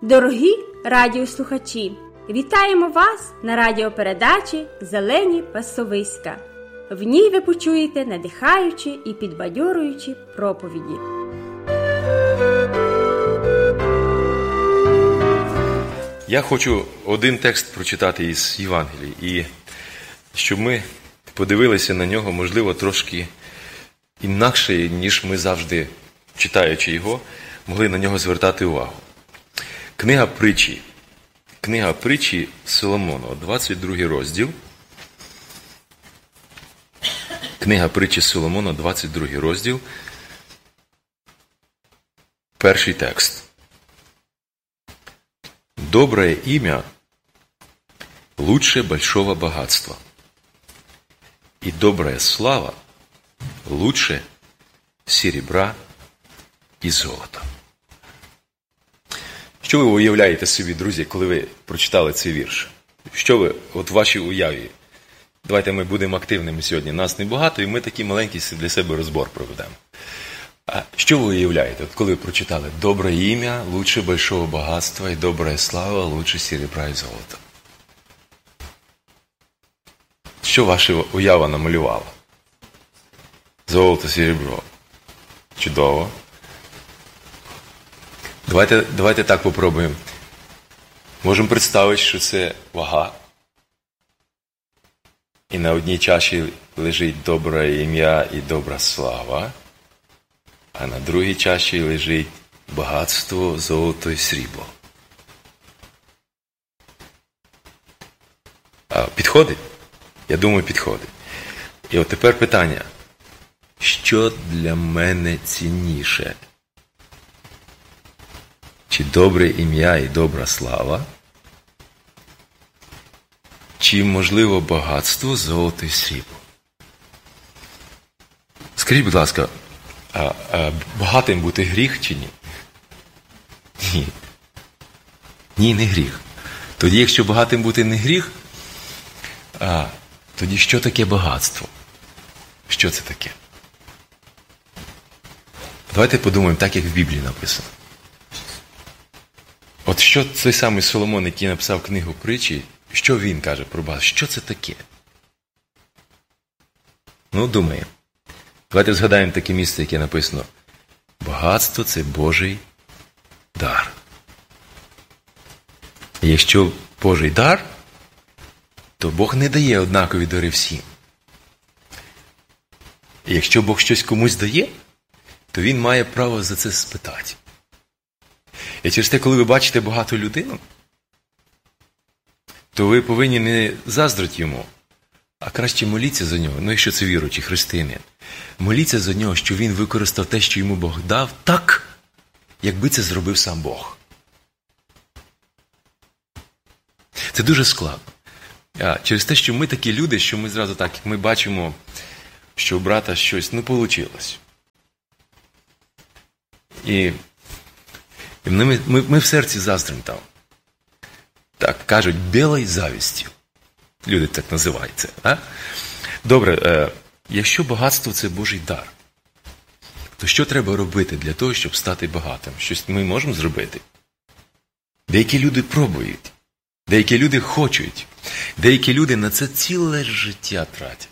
Дорогі радіослухачі, вітаємо вас на радіопередачі «Зелені пасовиська». В ній ви почуєте надихаючі і підбадьорюючі проповіді. Я хочу один текст прочитати із Євангелії, і щоб ми подивилися на нього, можливо, трошки інакше, ніж ми завжди, читаючи його, могли на нього звертати увагу. Книга притчі Соломона, 22 розділ. Книга притчі Соломона, 22 розділ. Перший текст. Доброе имя лучше большого богатства, и добрая слава лучше серебра и золота. Що ви уявляєте собі, друзі, коли ви прочитали цей вірш? Що ви, от в вашій уяві? Давайте ми будемо активними сьогодні. Нас небагато, і ми такий маленький для себе розбор проведемо. А що ви уявляєте, от коли ви прочитали «Доброе ім'я лучше большого багатства, і добрая слава лучше серебра і золота»? Що ваша уява намалювала? Золото, серебро. Чудово. Давайте так попробуємо. Можемо представити, що це вага. І на одній чаші лежить добре ім'я і добра слава, а на другій чаші лежить багатство, золото і срібло. Підходить? Я думаю, підходить. І от тепер питання. Що для мене цінніше? Чи добре ім'я і добра слава? Чи, можливо, багатство, золото і срібло? Скажіть, будь ласка, багатим бути гріх чи ні? Ні. Ні, не гріх. Тоді, якщо багатим бути не гріх, тоді що таке багатство? Що це таке? Давайте подумаємо так, як в Біблії написано. От що той самий Соломон, який написав книгу притчі, що він каже про багатство? Що це таке? Ну, думаємо. Давайте згадаємо таке місце, яке написано. Багатство – це Божий дар. І якщо Божий дар, то Бог не дає однакові дари всім. І якщо Бог щось комусь дає, то Він має право за це спитати. І через те, коли ви бачите багату людину, то ви повинні не заздрити йому, а краще моліться за нього, ну якщо це віруючий християнин. Моліться за нього, що він використав те, що йому Бог дав, так, якби це зробив сам Бог. Це дуже складно. Через те, що ми такі люди, що ми зразу так, як ми бачимо, що у брата щось не вийшло. І ми в серці заздримо там. Так, кажуть, білою завістю. Люди так називають це. А? Добре, якщо багатство – це Божий дар, то що треба робити для того, щоб стати багатим? Щось ми можемо зробити? Деякі люди пробують, деякі люди хочуть, деякі люди на це ціле життя тратять.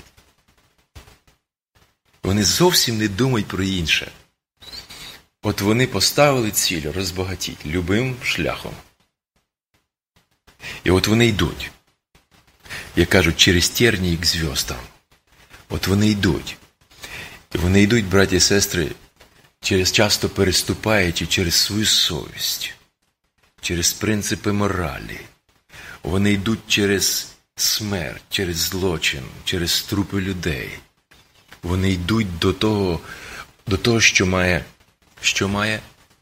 Вони зовсім не думають про інше. От вони поставили ціль розбагатіть любим шляхом. І от вони йдуть. Як кажуть, через тернії к зв'яздам. От вони йдуть. І вони йдуть, браті і сестри, часто переступаючи через свою совість, через принципи моралі. Вони йдуть через смерть, через злочин, через трупи людей. Вони йдуть до того, що має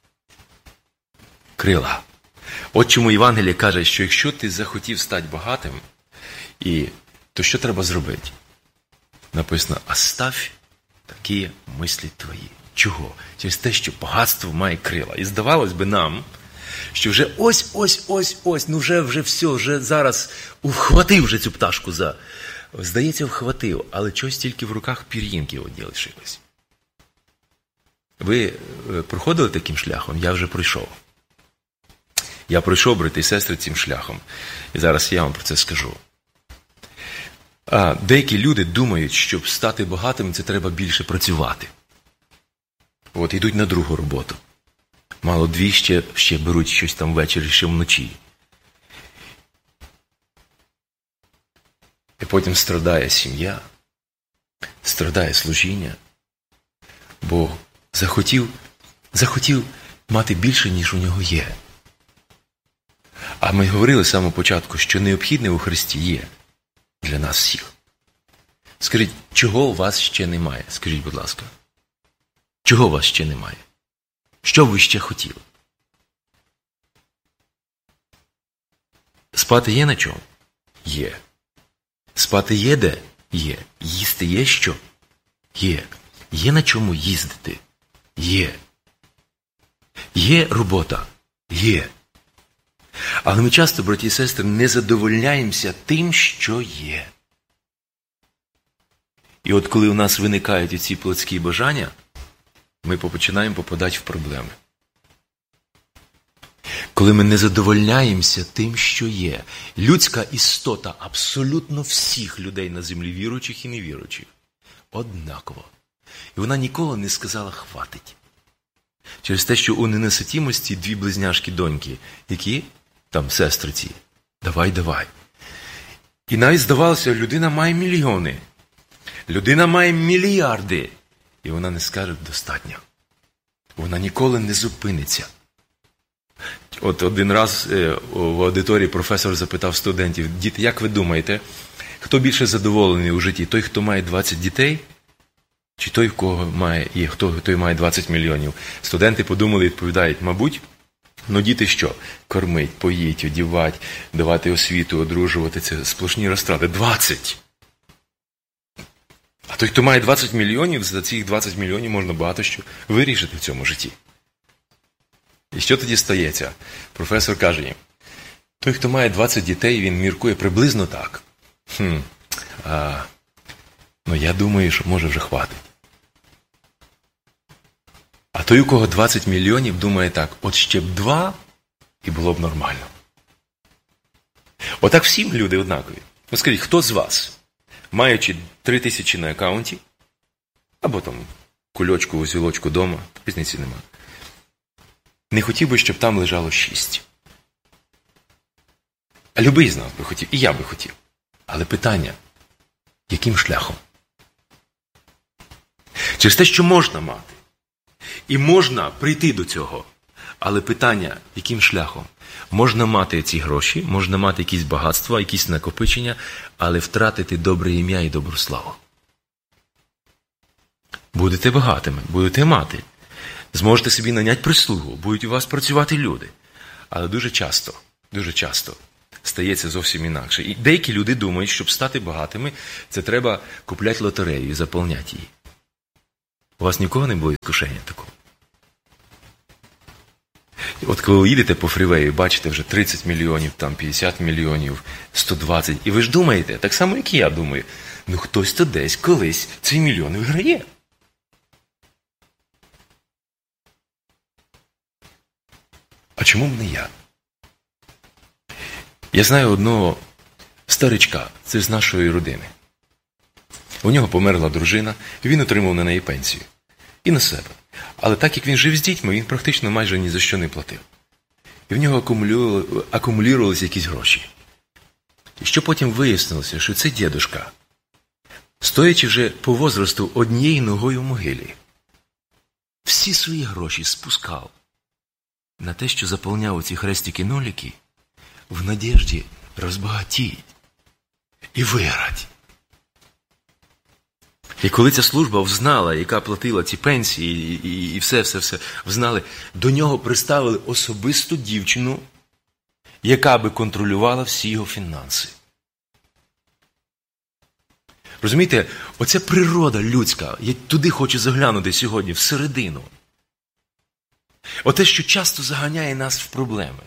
крила. От чому Євангеліє каже, що якщо ти захотів стати багатим, то що треба зробити? Написано, оставь такі мислі твої. Чого? Через те, що багатство має крила. І здавалось би нам, що вже ось, ну вже все, вже зараз вхватив вже цю пташку Здається, вхватив, але чогось тільки в руках пір'їнки одні лишилось. Ви проходили таким шляхом? Я вже пройшов. Я пройшов, брати і сестри, цим шляхом. І зараз я вам про це скажу. Деякі люди думають, щоб стати багатим, це треба більше працювати. От, йдуть на другу роботу. Мало дві, ще беруть щось там ввечері, ще вночі. І потім страдає сім'я, страдає служіння, бо захотів мати більше, ніж у нього є. А ми говорили з самого початку, що необхідне у Христі є для нас всіх. Скажіть, чого у вас ще немає? Скажіть, будь ласка. Чого у вас ще немає? Що ви ще хотіли? Спати є на чому? Є. Спати є де? Є. Їсти є що? Є. Є на чому їздити? Є. Є робота? Є. Але ми часто, браті і сестри, не задовольняємося тим, що є. І от коли у нас виникають ці плотські бажання, ми починаємо попадати в проблеми. Коли ми не задовольняємося тим, що є. Людська істота абсолютно всіх людей на землі, віруючих і невіруючих, однаково. І вона ніколи не сказала «хватить». Через те, що у ненаситімості дві близняшки доньки, які там сестриці, давай. І навіть здавалося, людина має мільйони, людина має мільярди, і вона не скаже «достатньо». Вона ніколи не зупиниться. От один раз в аудиторії професор запитав студентів: діти, як ви думаєте, хто більше задоволений у житті? Той, хто має 20 дітей? Чи той, хто має 20 мільйонів? Студенти подумали і відповідають: мабуть, діти що? Кормить, поїть, одівати, давати освіту, одружувати – це сплошні розтрати. 20! А той, хто має 20 мільйонів, за цих 20 мільйонів можна багато що вирішити в цьому житті. І що тоді стається? Професор каже їм: той, хто має 20 дітей, він міркує приблизно так. Я думаю, що може вже хватить. А той, у кого 20 мільйонів, думає так: от ще б 2 і було б нормально. Отак всім люди однакові. Скажіть, хто з вас, маючи 3000 на аккаунті, або там кульочку, узілочку дома, різниці нема, не хотів би, щоб там лежало 6? А любий з нас би хотів, і я би хотів. Але питання: яким шляхом? Через те, що можна мати. І можна прийти до цього. Але питання: яким шляхом? Можна мати ці гроші, можна мати якісь багатства, якісь накопичення, але втратити добре ім'я і добру славу. Будете багатими, будете мати. Зможете собі наняти прислугу, будуть у вас працювати люди. Але дуже часто стається зовсім інакше. І деякі люди думають, щоб стати багатими, це треба купляти лотерею і заповняти її. У вас нікого не було іскушення такого? От коли ви їдете по фрівею, бачите вже 30 мільйонів, там 50 мільйонів, 120, і ви ж думаєте, так само, як і я думаю, хтось то десь колись ці мільйони виграє. А чому б не я? Я знаю одного старичка, це з нашої родини. У нього померла дружина, і він отримав на неї пенсію. І на себе. Але так як він жив з дітьми, він практично майже ні за що не платив. І в нього акумулювалися якісь гроші. І що потім вияснилося, що цей дідушка, стоячи вже по возрасту однією ногою в могилі, всі свої гроші спускав на те, що заповняв оці хрестики-ноліки, в надіжді розбагатіть і виграти. І коли ця служба взнала, яка платила ці пенсії і все взнали, до нього приставили особисту дівчину, яка би контролювала всі його фінанси. Розумієте, оця природа людська, я туди хочу заглянути сьогодні, всередину. Оте, що часто заганяє нас в проблеми.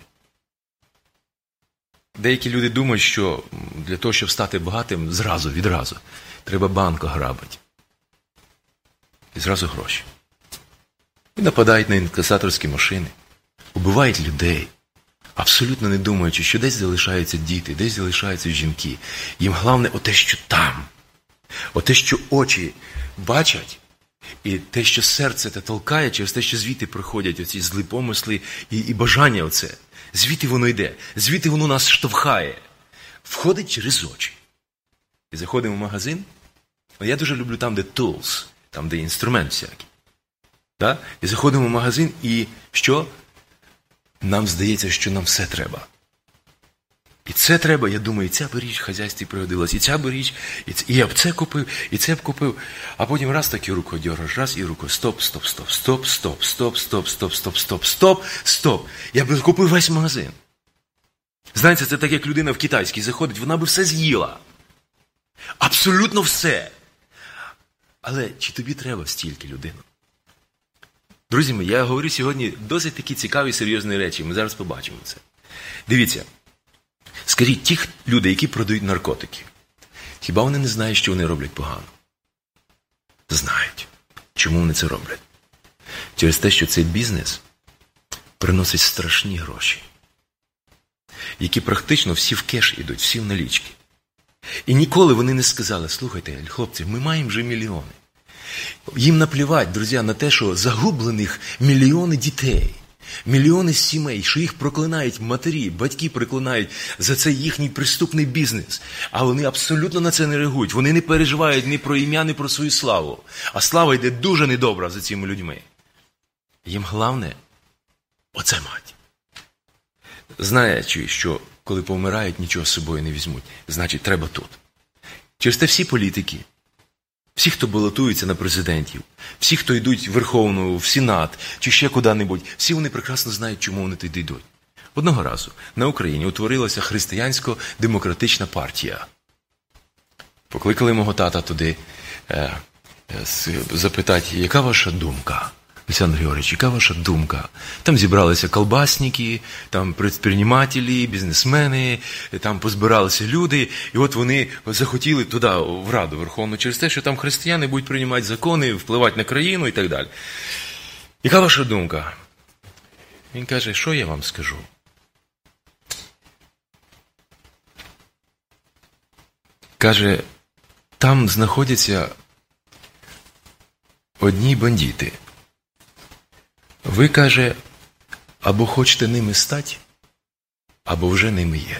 Деякі люди думають, що для того, щоб стати багатим, відразу, треба банк ограбити. І зразу гроші. І нападають на інкасаторські машини, убивають людей, абсолютно не думаючи, що десь залишаються діти, десь залишаються жінки. Їм головне оте, що там. Оте, що очі бачать, і те, що серце те толкає, через те, що звідти приходять оці злі помисли і бажання оце. Звідти воно йде, звідти воно нас штовхає. Входить через очі. І заходимо в магазин. Я дуже люблю там, де tools, там, де інструмент всякий. Да? І заходимо в магазин, і що? Нам здається, що нам все треба. І це треба, я думаю, і ця б річ в хазяйстві пригодилась, і ця б річ, і я б це купив, і це б купив. А потім раз таки руку дергаєш, раз і руку, стоп. Я б купив весь магазин. Знаєте, це так, як людина в китайський заходить, вона би все з'їла. Абсолютно все. Але чи тобі треба стільки, людина? Друзі мої, я говорю сьогодні досить такі цікаві, серйозні речі. Ми зараз побачимо це. Дивіться. Скажіть, ті люди, які продають наркотики, хіба вони не знають, що вони роблять погано? Знають. Чому вони це роблять? Через те, що цей бізнес приносить страшні гроші, які практично всі в кеш йдуть, всі в налічки. І ніколи вони не сказали, слухайте, хлопці, ми маємо вже мільйони. Їм наплівать, друзі, на те, що загублених мільйони дітей. Мільйони сімей, що їх проклинають матері, батьки проклинають за цей їхній преступний бізнес. А вони абсолютно на це не реагують. Вони не переживають ні про ім'я, ні про свою славу. А слава йде дуже недобра за цими людьми. Їм головне оце мать. Знаючи, що коли помирають, нічого з собою не візьмуть. Значить, треба тут. Через те всі політики, всі, хто балотуються на президентів, всі, хто йдуть в Верховну, в Сенат, чи ще куди-небудь, всі вони прекрасно знають, чому вони туди йдуть. Одного разу на Україні утворилася християнсько-демократична партія. Покликали мого тата туди запитати, яка ваша думка? Олександр Георгійович, яка ваша думка? Там зібралися колбасники, там предпринимателі, бізнесмени, там позбиралися люди, і от вони захотіли туди, в Раду Верховну, через те, що там християни будуть приймати закони, впливати на країну і так далі. Яка ваша думка? Він каже, що я вам скажу? Каже, там знаходяться одні бандити. Ви, каже, або хочете ними стати, або вже ними є.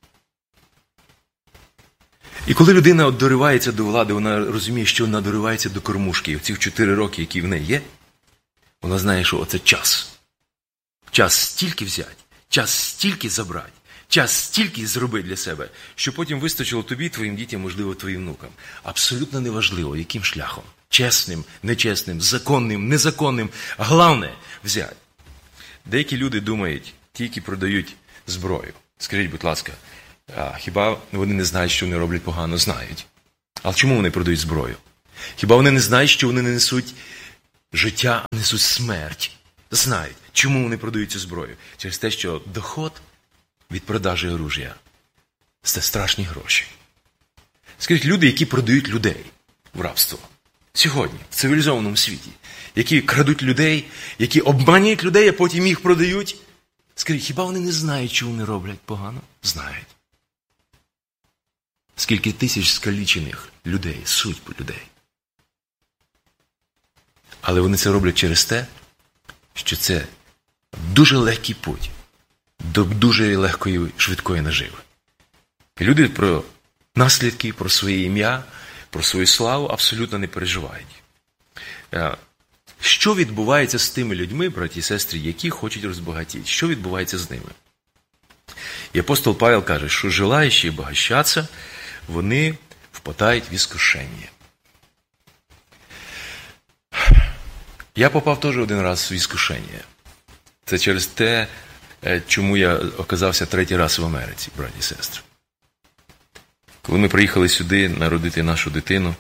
І коли людина доривається до влади, вона розуміє, що вона доривається до кормушки. І в ці 4 роки, які в неї є, вона знає, що оце час. Час стільки взяти, час стільки забрати, час стільки зробити для себе, що потім вистачило тобі, твоїм дітям, можливо, твоїм внукам. Абсолютно неважливо, яким шляхом. Чесним, нечесним, законним, незаконним. Головне – взяти. Деякі люди думають, ті, які продають зброю. Скажіть, будь ласка, хіба вони не знають, що вони роблять погано? Знають. Але чому вони продають зброю? Хіба вони не знають, що вони не несуть життя, а несуть смерть? Знають. Чому вони продають цю зброю? Через те, що доход від продажі оружия – це страшні гроші. Скажіть, люди, які продають людей в рабство. Сьогодні, в цивілізованому світі, які крадуть людей, які обманюють людей, а потім їх продають. Скажіть, хіба вони не знають, що вони роблять погано? Знають. Скільки тисяч скалічених людей, судьб людей. Але вони це роблять через те, що це дуже легкий путь до дуже легкої, швидкої наживи. І люди про наслідки, про своє ім'я, про свою славу абсолютно не переживають. Що відбувається з тими людьми, браті і сестри, які хочуть розбагатіти? Що відбувається з ними? І апостол Павел каже, що желаючи обогащатися, вони впадають в іскушення. Я попав теж один раз в іскушення. Це через те, чому я оказався 3-й раз в Америці, браті і сестри. Коли ми приїхали сюди народити нашу дитину,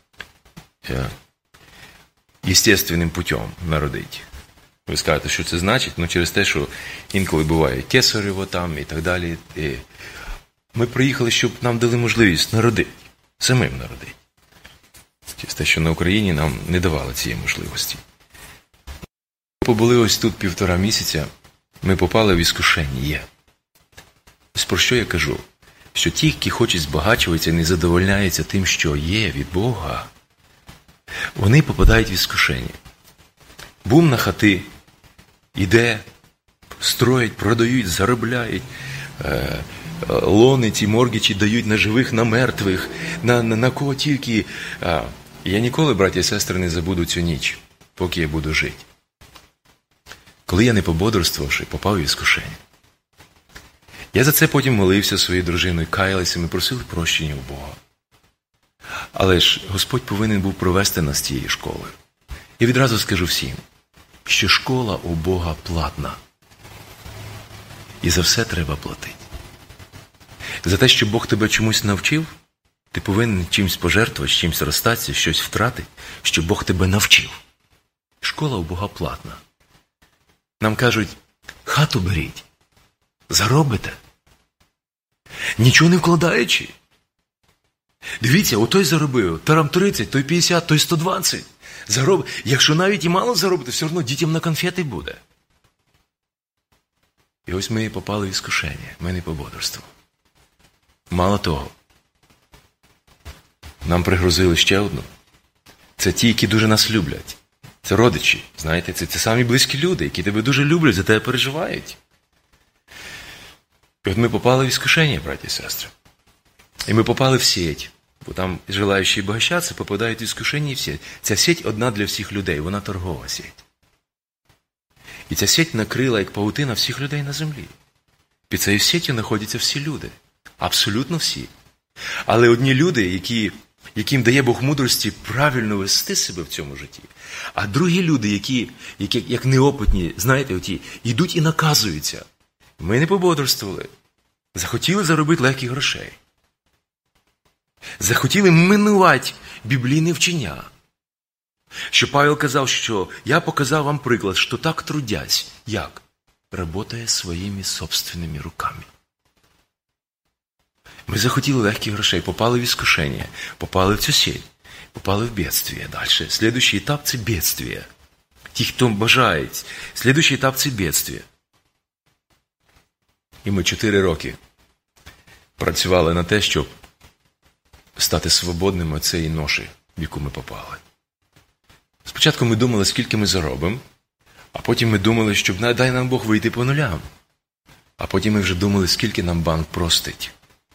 естественним путем народити. Ви скажете, що це значить? Ну, через те, що інколи буває кесарево там і так далі. І ми приїхали, щоб нам дали можливість народити, самим народити. Через те, що на Україні нам не давали цієї можливості. Ми побули ось тут 1,5 місяця, ми попали в іскушення. Ось про що я кажу? Що ті, які хочуть збагачуватися, не задовольняються тим, що є від Бога, вони попадають в іскушення. Бум на хати, іде, строять, продають, заробляють, лони ці моргічі дають на живих, на мертвих, на кого тільки. Я ніколи, браті і сестри, не забуду цю ніч, поки я буду жити. Коли я, не пободрствувавши, попав в іскушення. Я за це потім молився своєю дружиною, каялися, ми просили прощення у Бога. Але ж Господь повинен був провести нас цієї школи. І відразу скажу всім, що школа у Бога платна. І за все треба платити. За те, що Бог тебе чомусь навчив, ти повинен чимось пожертвувати, чимось розстатися, щось втратити, щоб Бог тебе навчив. Школа у Бога платна. Нам кажуть, хату беріть, заробите, нічого не вкладаючи. Дивіться, отой заробив, той 30, той 50, той 120. Якщо навіть і мало заробити, все одно дітям на конфети буде. І ось ми попали в іскушення, ми не пободрствували. Мало того, нам пригрозили ще одну. Це ті, які дуже нас люблять. Це родичі, знаєте, це самі близькі люди, які тебе дуже люблять, за тебе переживають. І от ми попали в іскушення, браті і сестри. І ми попали в сеть. Бо там желаючі багачатися попадають в іскушення і в сеть. Ця сеть одна для всіх людей, вона торгова сеть. І ця сеть накрила, як павутина, всіх людей на землі. Під цією сетью знаходяться всі люди. Абсолютно всі. Але одні люди, яким дає Бог мудрості правильно вести себе в цьому житті. А другі люди, які як неопитні, знаєте, оті, йдуть і наказуються. Ми не пободрствували. Захотіли заробити легких грошей. Захотіли минувати біблійне вчення. Що Павел казав, що я показав вам приклад, що так трудясь. Як? Работая своїми собственними руками. Ми захотіли легких грошей, попали в іскушення, попали в цю сеть, попали в бедствие. Дальше. Следующий етап – це бедствие. Ті, хто бажають. Следующий етап – це бедствие. І ми 4 роки працювали на те, щоб стати свободними від цієї ноші, в яку ми попали. Спочатку ми думали, скільки ми заробимо, а потім ми думали, щоб дай нам Бог вийти по нулям. А потім ми вже думали, скільки нам банк простить.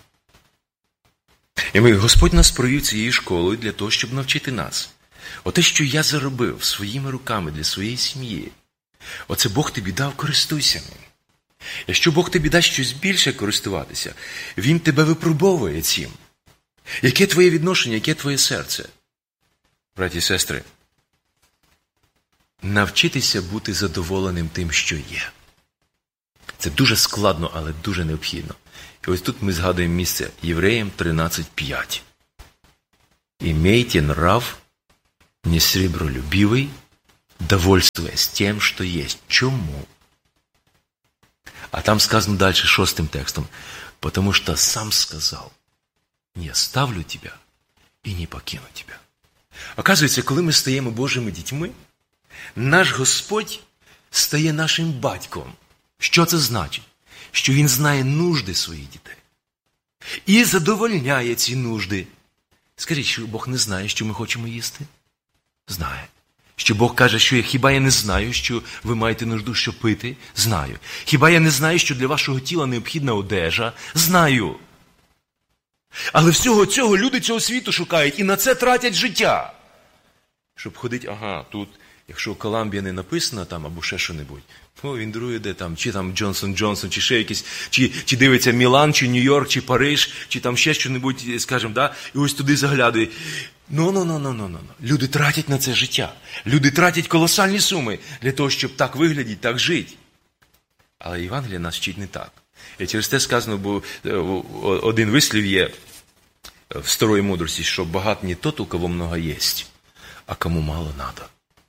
І Господь нас провів цією школою для того, щоб навчити нас. Оте, що я заробив своїми руками для своєї сім'ї, оце Бог тобі дав, користуйся ним. Якщо Бог тобі дасть щось більше користуватися, Він тебе випробовує цим. Яке твоє відношення, яке твоє серце? Браті і сестри, навчитися бути задоволеним тим, що є. Це дуже складно, але дуже необхідно. І ось тут ми згадуємо місце Євреям 13:5. «Имейте нрав несребролюбивый, довольствуясь тем, что есть». Чому? А там сказано далі 6 текстом. «Потому что сам сказал, не оставлю тебя и не покину тебя». Оказується, коли ми стаємо Божими дітьми, наш Господь стає нашим батьком. Що це значить? Що Він знає нужди своїх дітей. І задовольняє ці нужди. Скажіть, що Бог не знає, що ми хочемо їсти? Знає. Що Бог каже, що хіба я не знаю, що ви маєте нужду, що пити? Знаю. Хіба я не знаю, що для вашого тіла необхідна одежа? Знаю. Але всього цього люди цього світу шукають і на це тратять життя. Щоб ходити, тут, якщо Коламбія не написано там, або ще що-небудь, він друге де там, чи там Джонсон, чи ще якийсь, чи дивиться Мілан, чи Нью-Йорк, чи Париж, чи там ще що-небудь, скажімо, да, і ось туди заглядає. Люди тратять на це життя. Люди тратять колосальні суми для того, щоб так виглядати, так жити. Але Євангелія нас вчить не так. І через те сказано, бо один вислів є в старої мудрості, що багат не тот, у кого много єсть, а кому мало надо.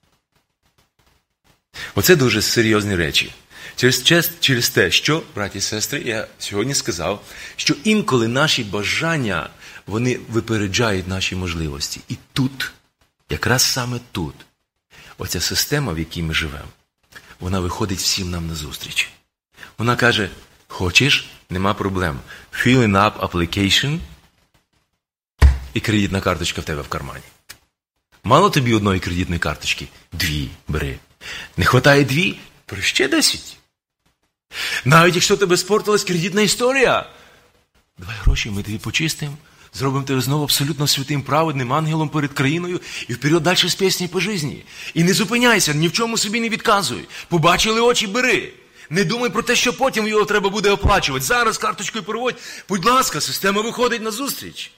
Оце дуже серйозні речі. Через те, що, браті і сестри, я сьогодні сказав, що інколи наші бажання, вони випереджають наші можливості. І тут, якраз саме тут, оця система, в якій ми живемо, вона виходить всім нам назустріч. Вона каже, хочеш, Нема проблем. Filling up application і кредитна карточка в тебе в кармані. Мало тобі одної кредитної карточки? 2 бери. Не хватає 2? Бери ще 10. Навіть якщо в тебе спортилась кредитна історія, давай гроші, ми тобі почистимо, зробимо тебе знову абсолютно святим, праведним ангелом перед країною і вперед далі з пісні по житті. І не зупиняйся, ні в чому собі не відказуй. Побачили очі, бери. Не думай про те, що потім його треба буде оплачувати. Зараз карточкою переводь. Будь ласка, система виходить на зустріч.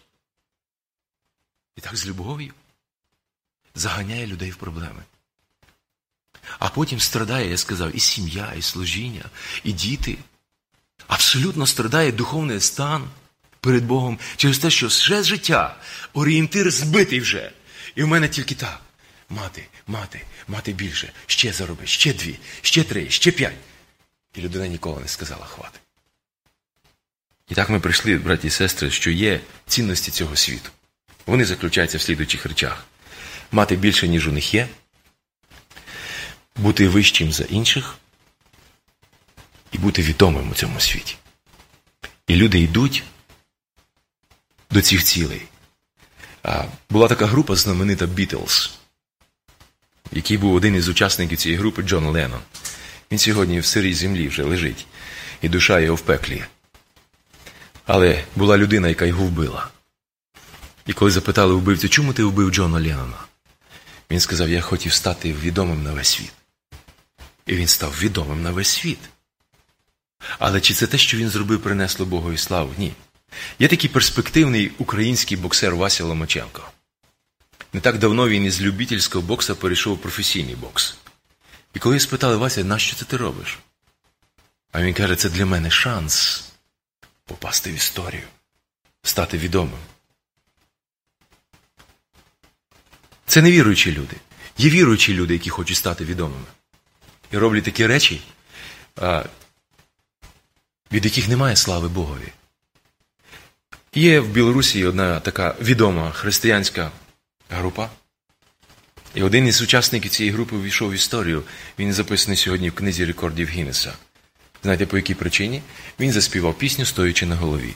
І так з любов'ю заганяє людей в проблеми. А потім страдає, я сказав, і сім'я, і служіння, і діти. Абсолютно страдає духовний стан перед Богом через те, що все життя, орієнтир збитий вже. І в мене тільки так. Мати більше, ще зароби, ще 2, ще 3, ще 5. І людина ніколи не сказала хвати. І так ми прийшли, браті і сестри, що є цінності цього світу. Вони заключаються в слідуючих речах. Мати більше, ніж у них є. Бути вищим за інших. І бути відомим у цьому світі. І люди йдуть до цих цілей. Була така група знаменита Beatles, який був один із учасників цієї групи Джон Леннон. Він сьогодні в сирій землі вже лежить, і душа його в пеклі. Але була людина, яка його вбила. І коли запитали вбивцю, чому ти вбив Джона Леннона? Він сказав, я хотів стати відомим на весь світ. І він став відомим на весь світ. Але чи це те, що він зробив, принесло Богові славу? Ні. Є такий перспективний український боксер Вася Ломаченко. Не так давно він із любительського боксу перейшов у професійний бокс. І коли спитали, Вася, нащо це ти робиш? А він каже, це для мене шанс попасти в історію, стати відомим. Це не віруючі люди. Є віруючі люди, які хочуть стати відомими. І роблять такі речі, від яких немає слави Богові. Є в Білорусі одна така відома християнська група. І один із учасників цієї групи увійшов в історію. Він записаний сьогодні в книзі рекордів Гіннеса. Знаєте, по якій причині? Він заспівав пісню, стоячи на голові.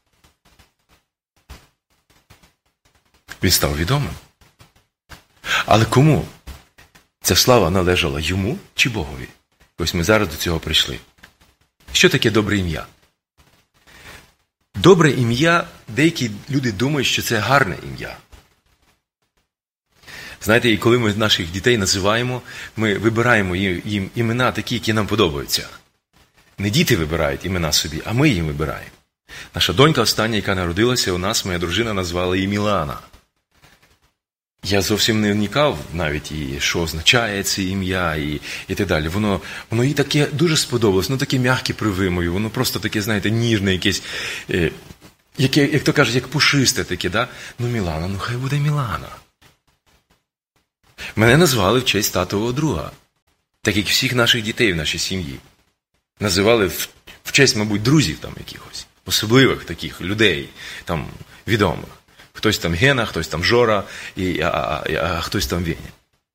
Він став відомим. Але кому ця слава належала, йому чи Богові? Ось ми зараз до цього прийшли. Що таке добре ім'я? Добре ім'я, деякі люди думають, що це гарне ім'я. Знаєте, і коли ми наших дітей називаємо, ми вибираємо їм імена такі, які нам подобаються. Не діти вибирають імена собі, а ми їм вибираємо. Наша донька остання, яка народилася у нас, моя дружина назвала її Мілана. Я зовсім не вникав навіть, що означає це ім'я і так далі. Воно їй таке дуже сподобалось, воно таке м'яке при вимові, воно просто таке, знаєте, ніжне якесь, яке, як то кажуть, як пушисте таке, да? Ну, Мілана, хай буде Мілана. Мене назвали в честь татового друга, так як всіх наших дітей в нашій сім'ї. Називали в честь, мабуть, друзів там якихось, особливих таких людей, там, відомих. Хтось там Гена, хтось там Жора, а хтось там Веня.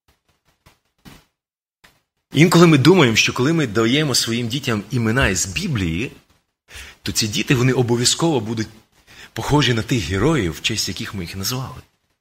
Інколи ми думаємо, що коли ми даємо своїм дітям імена із Біблії, то ці діти, вони обов'язково будуть похожі на тих героїв, в честь яких ми їх назвали.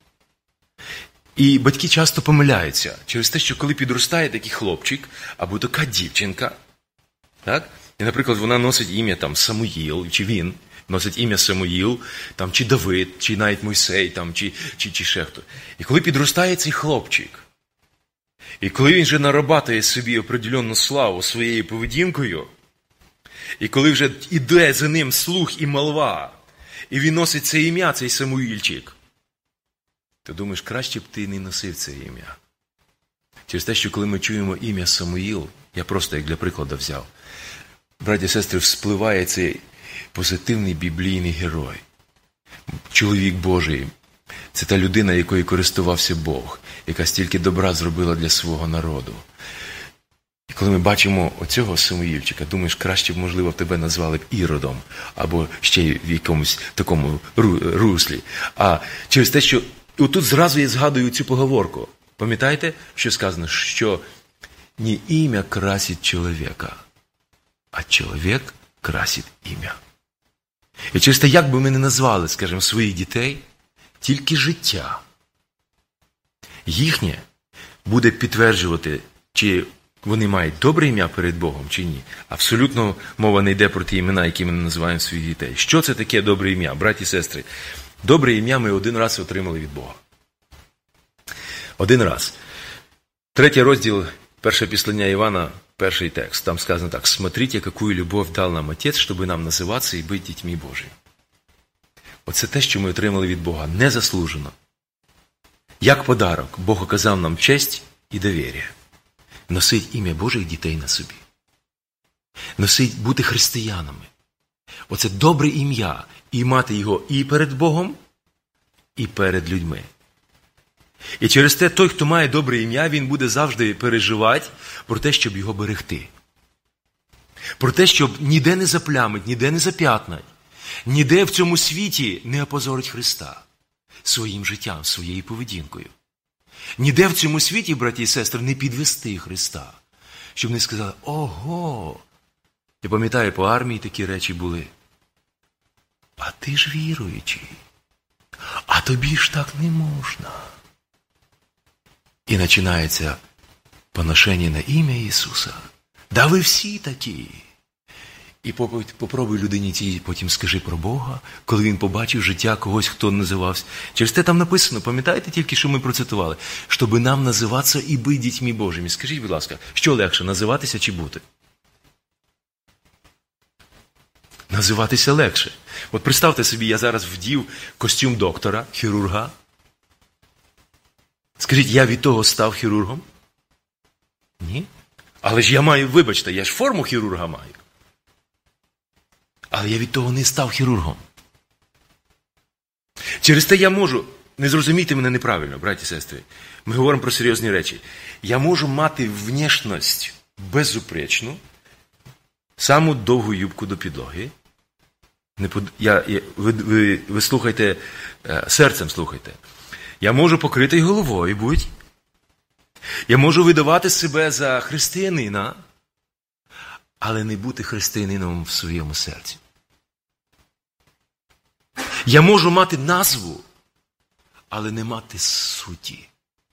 І батьки часто помиляються через те, що коли підростає такий хлопчик, або така дівчинка, так? І, наприклад, вона носить ім'я там Самуїл, чи він носить ім'я Самуїл, там, чи Давид, чи навіть Мойсей, там, чи ще хто. І коли підростає цей хлопчик, і коли він вже нарабатує собі определенну славу своєю поведінкою, і коли вже йде за ним слух і молва, і він носить це ім'я, цей Самуїльчик, ти думаєш, краще б ти не носив це ім'я. Через те, що коли ми чуємо ім'я Самуїл, я просто як для прикладу взяв, браті і сестри, вспливає цей позитивний біблійний герой. Чоловік Божий. Це та людина, якою користувався Бог, яка стільки добра зробила для свого народу. І коли ми бачимо оцього Самуїльчика, думаєш, краще б, можливо, тебе назвали б Іродом, або ще в якомусь такому руслі. А через те, що отут зразу я згадую цю поговорку. Пам'ятаєте, що сказано? Що не ім'я красить чоловіка, а чоловік красить ім'я. І через те, як би ми не назвали, скажімо, своїх дітей, тільки життя їхнє буде підтверджувати, чи вони мають добре ім'я перед Богом, чи ні. Абсолютно мова не йде про ті імена, які ми називаємо своїх дітей. Що це таке добре ім'я, браті і сестри? Добре ім'я ми один раз отримали від Бога. Один раз. 3 розділ, 1 післання Івана, 1 текст. Там сказано так: «Смотрите, какую любовь дал нам Отець, щоб нам називатися і бути дітьми Божими». Оце те, що ми отримали від Бога, незаслужено. Як подарок, Бог оказав нам честь і довір'я. Носить ім'я Божих дітей на собі. Носить бути християнами. Оце добре ім'я. І мати його і перед Богом, і перед людьми. І через те, той, хто має добре ім'я, він буде завжди переживати про те, щоб його берегти. Про те, щоб ніде не заплямить, ніде не зап'ятнать, ніде в цьому світі не опозорить Христа своїм життям, своєю поведінкою. Ніде в цьому світі, браті і сестри, не підвести Христа, щоб не сказали: ого! Я пам'ятаю, по армії такі речі були. А ти ж віруючий, а тобі ж так не можна. І починається поношення на ім'я Ісуса. Да ви всі такі. І попробуй людині цій потім скажи про Бога, коли він побачив життя когось, хто називався. Через те там написано, пам'ятаєте тільки, що ми процитували, щоб нам називатися і бути дітьми Божими. Скажіть, будь ласка, що легше, називатися чи бути? Називатися легше. От представте собі, я зараз вдів костюм доктора, хірурга. Скажіть, я від того став хірургом? Ні. Але ж я маю, вибачте, я ж форму хірурга маю. Але я від того не став хірургом. Через те я можу, не зрозумійте мене неправильно, браті і сестри, ми говоримо про серйозні речі. Я можу мати внешність безупречну, саму довгу юбку до підлоги. Ви слухайте, серцем слухайте. Я можу покритий головою бути. Я можу видавати себе за християнина, але не бути християнином в своєму серці. Я можу мати назву, але не мати суті.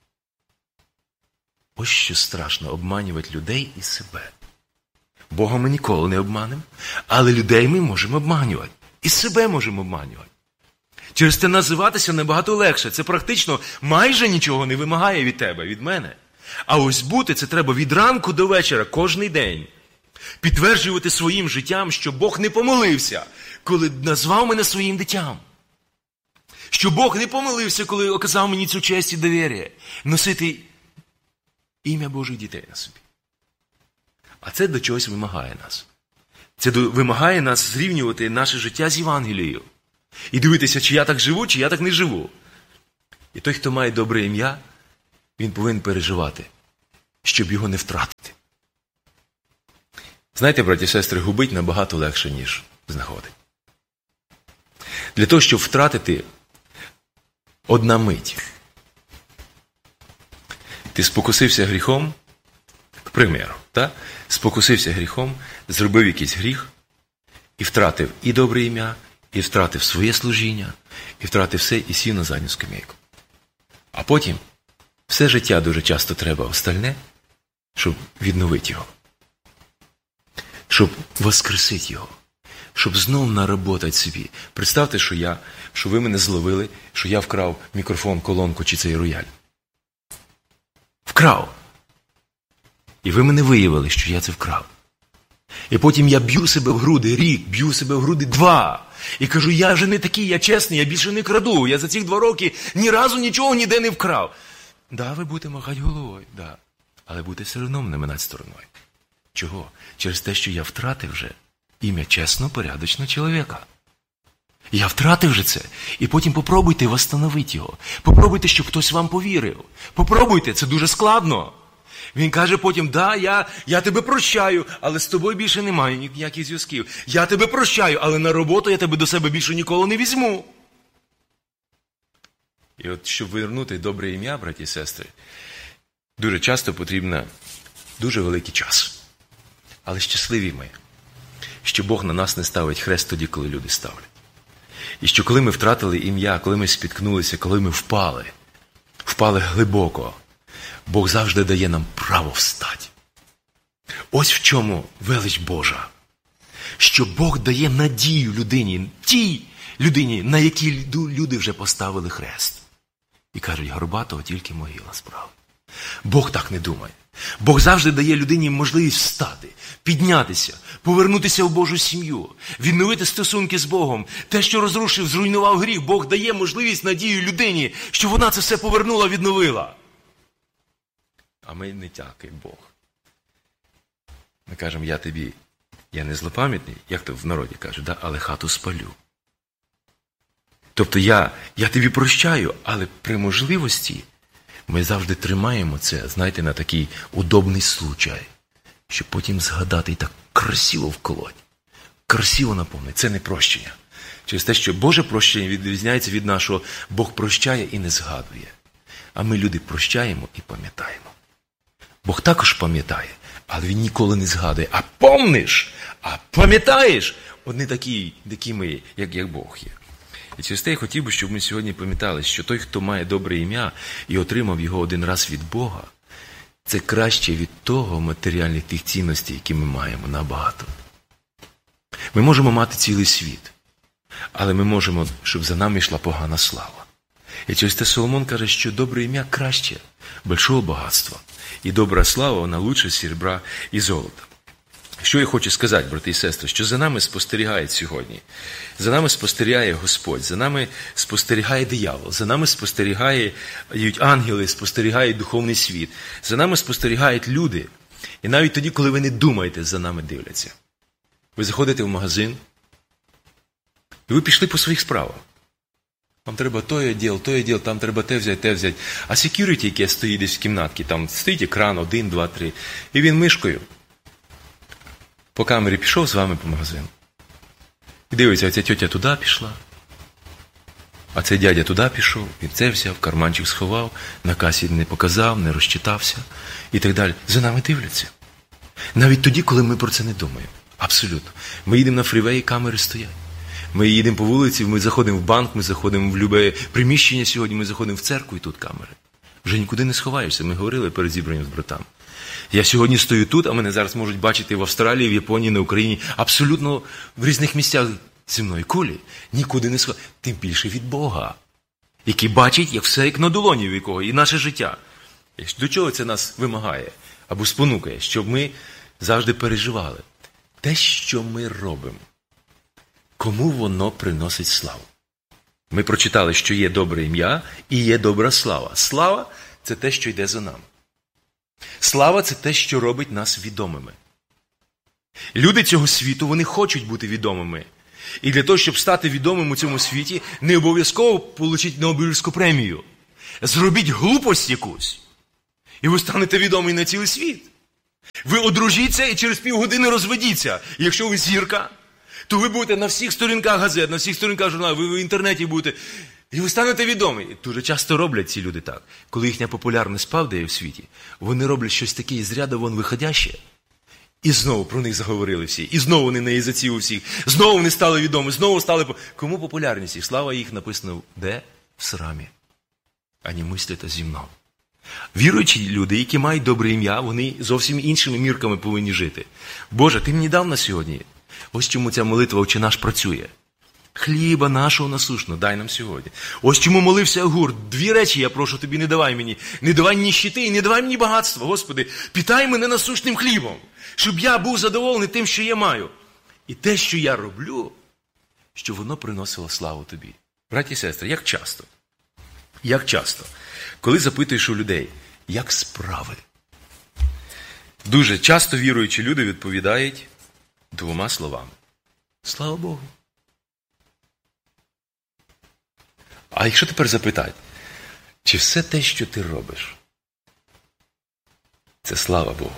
Ось що страшно — обманювати людей і себе. Бога ми ніколи не обманемо, але людей ми можемо обманювати. І себе можемо обманювати. Через те називатися набагато легше. Це практично майже нічого не вимагає від тебе, від мене. А ось бути — це треба від ранку до вечора, кожний день. Підтверджувати своїм життям, що Бог не помилився, коли назвав мене своїм дитям. Що Бог не помилився, коли оказав мені цю честь і довір'я. Носити ім'я Божих дітей на собі. А це до чогось вимагає нас. Це вимагає нас зрівнювати наше життя з Євангелією. І дивитися, чи я так живу, чи я так не живу. І той, хто має добре ім'я, він повинен переживати, щоб його не втратити. Знаєте, браті і сестри, губить набагато легше, ніж знаходить. Для того, щоб втратити, одна мить. Ти спокусився гріхом, к примеру, так? Спокусився гріхом, зробив якийсь гріх, і втратив і добре ім'я, і втратив своє служіння, і втратив все, і сів на задню скамейку. А потім все життя дуже часто треба остальне, щоб відновити його. Щоб воскресити його. Щоб знову наработати собі. Представте, що ви мене зловили, що я вкрав мікрофон, колонку чи цей рояль. Вкрав. І ви мене виявили, що я це вкрав. І потім я б'ю себе в груди рік, б'ю себе в груди 2. І кажу, я вже не такий, я чесний, я більше не краду. Я за ці 2 роки ні разу нічого ніде не вкрав. Да, ви будете махати головою, да. Але будете все одно мене минати стороною. Чого? Через те, що я втратив вже ім'я чесного, порядочного чоловіка. Я втратив вже це. І потім попробуйте восстановити його. Попробуйте, щоб хтось вам повірив. Попробуйте, це дуже складно. Він каже потім, да, я тебе прощаю, але з тобою більше немає ніяких зв'язків. Я тебе прощаю, але на роботу я тебе до себе більше ніколи не візьму. І от, щоб вернути добре ім'я, браті і сестри, дуже часто потрібно дуже великий час. Але щасливі ми, що Бог на нас не ставить хрест тоді, коли люди ставлять. І що коли ми втратили ім'я, коли ми спіткнулися, коли ми впали глибоко, Бог завжди дає нам право встати. Ось в чому велич Божа. Що Бог дає надію людині, тій людині, на якій люди вже поставили хрест. І кажуть, горбатого тільки могила справить. Бог так не думає. Бог завжди дає людині можливість встати, піднятися, повернутися в Божу сім'ю, відновити стосунки з Богом. Те, що розрушив, зруйнував гріх, Бог дає можливість, надію людині, що вона це все повернула, відновила. А ми не такий Бог. Ми кажемо, я не злопам'ятний, як то в народі кажуть, да? Але хату спалю. Тобто я тобі прощаю, але при можливості ми завжди тримаємо це, знаєте, на такий удобний случай, щоб потім згадати і так красиво вколоть, красиво наповнити. Це не прощення. Через те, що Боже прощення відрізняється від нашого, Бог прощає і не згадує. А ми, люди, прощаємо і пам'ятаємо. Бог також пам'ятає, але Він ніколи не згадує. А помниш, а пам'ятаєш, вони такі ми, як Бог є. І через те я хотів би, щоб ми сьогодні пам'ятали, що той, хто має добре ім'я і отримав його один раз від Бога, це краще від того матеріальних тих цінностей, які ми маємо набагато. Ми можемо мати цілий світ, але ми можемо, щоб за нами йшла погана слава. І через те Соломон каже, що добре ім'я краще большого багатства. І добра слава, вона лучше серебра і золота. Що я хочу сказати, брати і сестри, що за нами спостерігають сьогодні. За нами спостерігає Господь, за нами спостерігає диявол, за нами спостерігають ангели, спостерігає духовний світ. За нами спостерігають люди. І навіть тоді, коли ви не думаєте, за нами дивляться. Ви заходите в магазин, і ви пішли по своїх справах. Вам треба той відділ, там треба те взяти. А секюріті, яке стоїть десь в кімнатці, там стоїть екран 1, 2, 3, і він мишкою по камері пішов з вами по магазину. І дивиться, оця тьотя туди пішла, а цей дядя туди пішов, він це взяв, карманчик сховав, на касі не показав, не розчитався і так далі. За нами дивляться. Навіть тоді, коли ми про це не думаємо. Абсолютно. Ми їдемо на фрівеї, камери стоять. Ми їдемо по вулиці, ми заходимо в банк, ми заходимо в любе приміщення сьогодні, ми заходимо в церкву, і тут камери. Вже нікуди не сховаєшся. Ми говорили перед зібранням з братами. Я сьогодні стою тут, а мене зараз можуть бачити в Австралії, в Японії, на Україні, абсолютно в різних місцях земної кулі. Нікуди не сховаєшся. Тим більше від Бога, який бачить, як все, як на долоні в якого, і наше життя. До чого це нас вимагає або спонукає? Щоб ми завжди переживали. Те, що ми робимо, кому воно приносить славу? Ми прочитали, що є добре ім'я і є добра слава. Слава – це те, що йде за нами. Слава – це те, що робить нас відомими. Люди цього світу, вони хочуть бути відомими. І для того, щоб стати відомим у цьому світі, не обов'язково отримати Нобелівську премію. Зробіть глупость якусь, і ви станете відомі на цілий світ. Ви одружіться і через півгодини розведіться. І якщо ви зірка, то ви будете на всіх сторінках газет, на всіх сторінках журналів, ви в інтернеті будете, і ви станете відомі. І дуже часто роблять ці люди так. Коли їхня популярність падає в світі, вони роблять щось таке із ряду вон виходяще, і знову про них заговорили всі, і знову вони на язиці у всіх, знову вони стали відомі, знову стали... Кому популярність? І слава їх написано де? В срамі. Ані мислите земного. Віруючі люди, які мають добре ім'я, вони зовсім іншими мірками повинні жити. Боже, ти мені дав на сьогодні. Ось чому ця молитва «Отче наш» працює. Хліба нашого насушного дай нам сьогодні. Ось чому молився Агур. 2 речі я прошу тобі, не давай мені. Не давай ніщити і не давай мені багатства. Господи, питай мене насушним хлібом, щоб я був задоволений тим, що я маю. І те, що я роблю, щоб воно приносило славу тобі. Браті і сестри, як часто, коли запитуєш у людей, як справи? Дуже часто віруючі люди відповідають 2 словами. Слава Богу. А якщо тепер запитати, чи все те, що ти робиш, це слава Богу?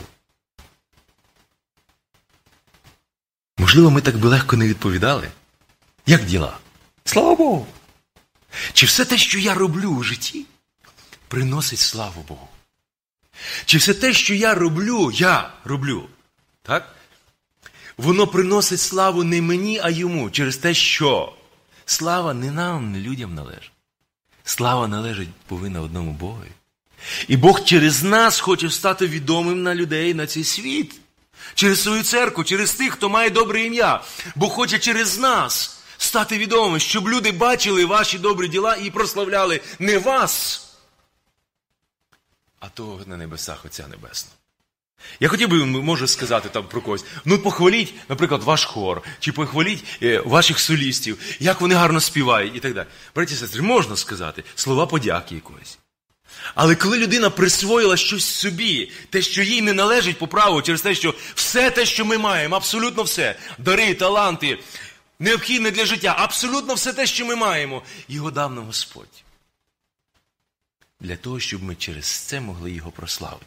Можливо, ми так би легко не відповідали. Як діла? Слава Богу. Чи все те, що я роблю у житті, приносить славу Богу? Чи все те, що я роблю, так? воно приносить славу не мені, а йому. Через те, що слава не нам, не людям належить. Слава належить повинна одному Богові. І Бог через нас хоче стати відомим на людей, на цей світ. Через свою церкву, через тих, хто має добре ім'я. Бог хоче через нас стати відомим, щоб люди бачили ваші добрі діла і прославляли не вас, а того на небесах Отця Небесного. Я хотів би, можу сказати там про когось, похваліть, наприклад, ваш хор, чи похваліть ваших солістів, як вони гарно співають і так далі. Браті і сестри, можна сказати слова подяки якоїсь. Але коли людина присвоїла щось собі, те, що їй не належить по праву, через те, що все те, що ми маємо, абсолютно все, дари, таланти, необхідне для життя, абсолютно все те, що ми маємо, його дав нам Господь. Для того, щоб ми через це могли його прославити.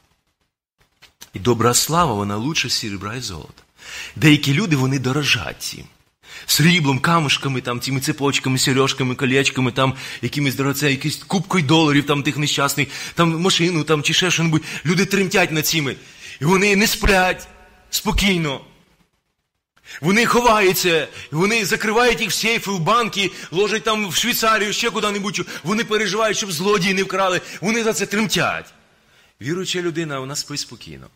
І добра слава, вона лучше серебра і золота. Деякі люди, вони дорожать цим. Сріблом, камушками, там, цими цепочками, сережками, колечками, там, якимись дорогоцінними, якісь кубкою доларів, там, тих нещасних, там, машину, там, чи ще що-небудь. Люди тремтять над цими. І вони не сплять спокійно. Вони ховаються, вони закривають їх в сейфи, в банки, ложать там в Швейцарію, ще куди-небудь. Вони переживають, щоб злодії не вкрали. Вони за це тремтять. Віруюча людина, вона спить спокійно.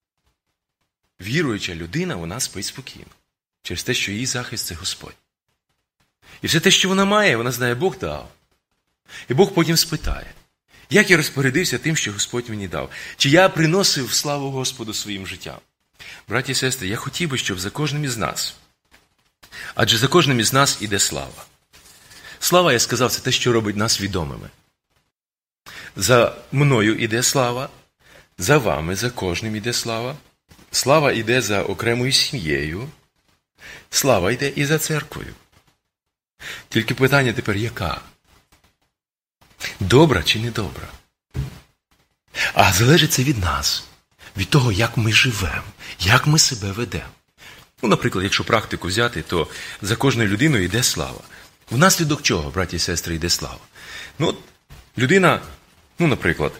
Віруюча людина, вона спить спокійно. Через те, що її захист – це Господь. І все те, що вона має, вона знає, Бог дав. І Бог потім спитає, як я розпорядився тим, що Господь мені дав? Чи я приносив славу Господу своїм життям? Браті і сестри, я хотів би, щоб за кожним із нас, адже за кожним із нас іде слава. Слава, я сказав, це те, що робить нас відомими. За мною іде слава, за вами, за кожним іде слава. Слава іде за окремою сім'єю. Слава йде і за церквою. Тільки питання тепер яка? Добра чи не добра? А залежить це від нас, від того, як ми живемо, як ми себе ведемо. Наприклад, якщо практику взяти, то за кожною людиною йде слава. Внаслідок чого, браті і сестри, йде слава? Людина, наприклад,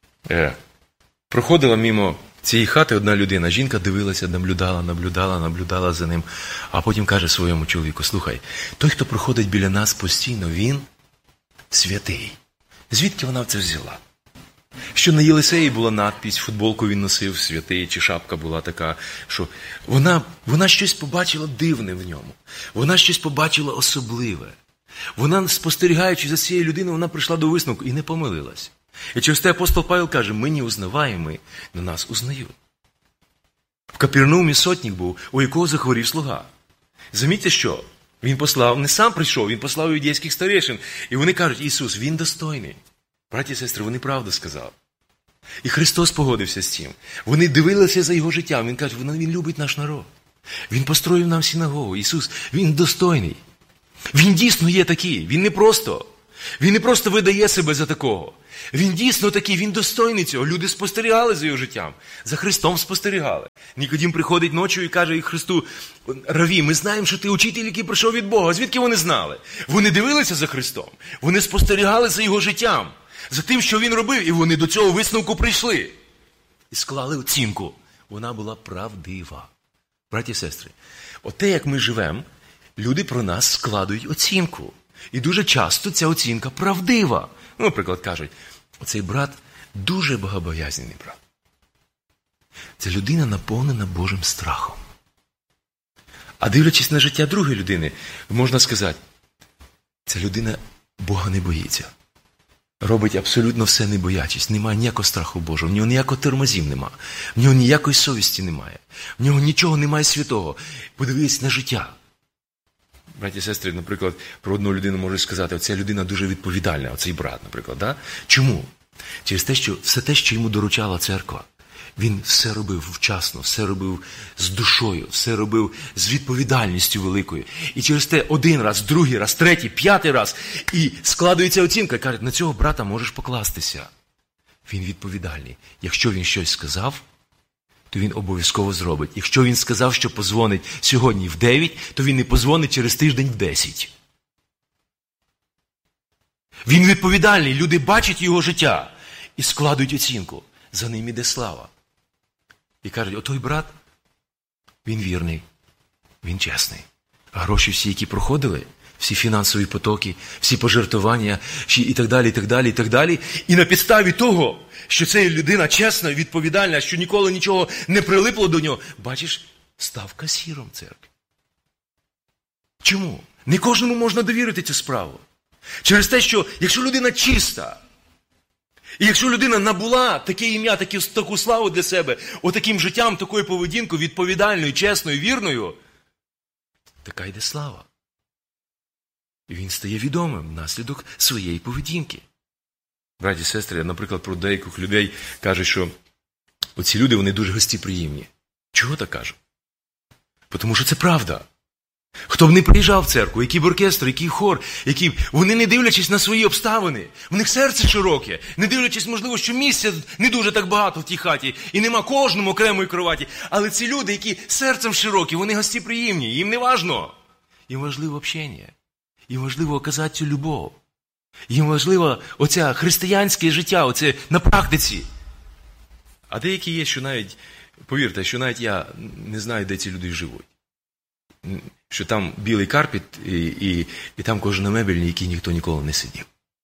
проходила мимо цієї хати одна людина, жінка дивилася, наблюдала за ним, а потім каже своєму чоловіку: слухай, той, хто проходить біля нас постійно, він святий. Звідки вона це взяла? Що на Єлисеї була надпись, футболку він носив святий, чи шапка була така, що вона щось побачила дивне в ньому. Вона щось побачила особливе. Вона, спостерігаючи за цією людиною, вона прийшла до висновку і не помилилась. І через те апостол Павел каже: ми не узнаваємо, но нас узнають. В Капернаумі сотник був, у якого захворів слуга. Замітьте, що він послав, не сам прийшов, він послав юдейських старейшин. І вони кажуть: Ісус, він достойний. Браті і сестри, вони правду сказали. І Христос погодився з цим. Вони дивилися за його життям. Він каже: він любить наш народ. Він построїв нам синагогу. Ісус, він достойний. Він дійсно є такий. Він не просто видає себе за такого. Він дійсно такий, він достойний цього. Люди спостерігали за його життям. За Христом спостерігали. Нікодим приходить ночі і каже Христу: Раві, ми знаємо, що ти учитель, який прийшов від Бога. Звідки вони знали? Вони дивилися за Христом. Вони спостерігали за його життям. За тим, що він робив. І вони до цього висновку прийшли. І склали оцінку. Вона була правдива. Браті і сестри, оте, як ми живемо, люди про нас складують оцінку. І дуже часто ця оцінка правдива. Наприклад, кажуть: оцей брат дуже богобоязний брат. Це людина наповнена Божим страхом. А дивлячись на життя другої людини, можна сказати: ця людина Бога не боїться. Робить абсолютно все не боячись. Немає ніякого страху Божого. В нього ніякого тормозів немає. В нього ніякої совісті немає. В нього нічого немає святого. Подивись на життя. Браті і сестри, наприклад, про одну людину можуть сказати: оця людина дуже відповідальна, оцей брат, наприклад. Да? Чому? Через те, що все те, що йому доручала церква, він все робив вчасно, все робив з душою, все робив з відповідальністю великою. І через те один раз, другий раз, третій, п'ятий раз, і складується оцінка, і кажуть: на цього брата можеш покластися. Він відповідальний. Якщо він щось сказав, то він обов'язково зробить. Якщо він сказав, що позвонить сьогодні в 9, то він не позвонить через тиждень в 10. Він відповідальний. Люди бачать його життя і складують оцінку. За ним іде слава. І кажуть: отой брат, він вірний. він чесний. А гроші всі, які проходили, всі фінансові потоки, всі пожертвування і так далі, і так далі, і так далі. І на підставі того, що це людина чесна, відповідальна, що ніколи нічого не прилипло до нього, бачиш, став касіром церкви. Чому? Не кожному можна довірити цю справу. Через те, що якщо людина чиста, і якщо людина набула таке ім'я, таку славу для себе, отаким життям, такою поведінкою, відповідальною, чесною, вірною, така йде слава. І він стає відомим внаслідок своєї поведінки. Браті і сестри, наприклад, про деяких людей кажуть, що оці люди, вони дуже гостеприємні. Чого так кажуть? Тому що це правда. Хто б не приїжджав в церкву, який б оркестр, який хор, вони не дивлячись на свої обставини, в них серце широке, не дивлячись, можливо, що місця не дуже так багато в тій хаті, і нема кожному окремої кроваті, але ці люди, які серцем широкі, вони гостеприємні, їм не важно. Їм важливо общення, їм важливо оказати цю любов, їм важливо оце християнське життя, оце на практиці. А деякі є, що навіть, повірте, що навіть я не знаю, де ці люди живуть. Що там білий карпет і там кожна мебель, на якій ніхто ніколи не сидів.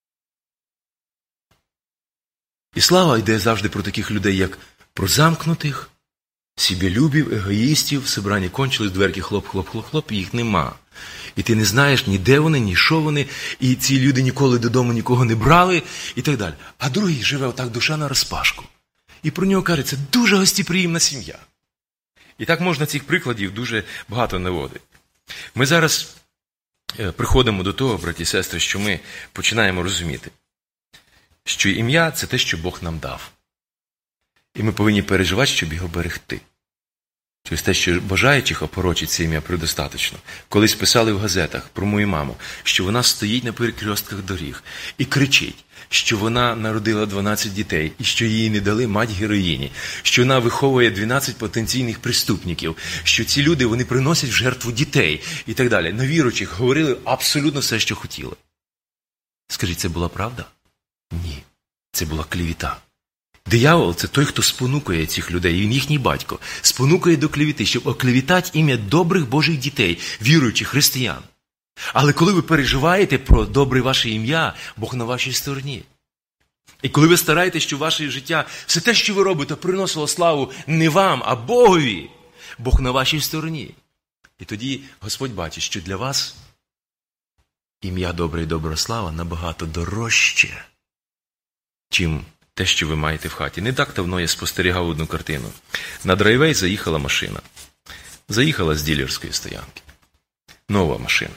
І слава йде завжди про таких людей, як про замкнутих, себелюбів, егоїстів, собрання кончились, дверки хлоп-хлоп-хлоп, і їх нема. І ти не знаєш ні де вони, ні що вони, і ці люди ніколи додому нікого не брали, і так далі. А другий живе отак душа на розпашку. І про нього кажуть, це дуже гостеприємна сім'я. І так можна цих прикладів дуже багато наводити. Ми зараз приходимо до того, браті і сестри, що ми починаємо розуміти, що ім'я – це те, що Бог нам дав. І ми повинні переживати, щоб його берегти. Через те, що бажаючих опорочить це ім'я предостаточно. Колись писали в газетах про мою маму, що вона стоїть на перекрестках доріг і кричить, що вона народила 12 дітей, і що їй не дали мать-героїні, що вона виховує 12 потенційних преступників, що ці люди, вони приносять в жертву дітей і так далі. На віруючих говорили абсолютно все, що хотіли. Скажіть, це була правда? Ні. Це була клевіта. Диявол – це той, хто спонукує цих людей, він їхній батько, спонукує до клевети, щоб оклеветати ім'я добрих Божих дітей, віруючих християн. Але коли ви переживаєте про добре ваше ім'я, Бог на вашій стороні. І коли ви стараєтесь, щоб ваше життя, все те, що ви робите, приносило славу не вам, а Богові, Бог на вашій стороні. І тоді Господь бачить, що для вас ім'я добре і добра слава набагато дорожче, чим те, що ви маєте в хаті. Не так давно я спостерігав одну картину. На драйвей заїхала машина. Заїхала з дилерської стоянки. Нова машина.